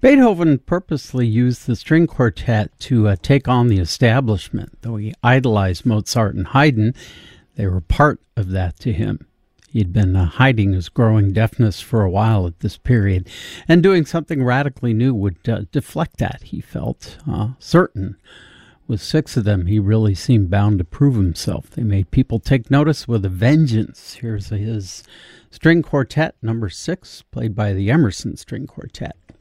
Beethoven purposely used the string quartet to take on the establishment. Though he idolized Mozart and Haydn, they were part of that to him. He'd been hiding his growing deafness for a while at this period, and doing something radically new would deflect that, he felt certain. With 6 of them, he really seemed bound to prove himself. They made people take notice with a vengeance. Here's his string quartet, number 6, played by the Emerson String Quartet.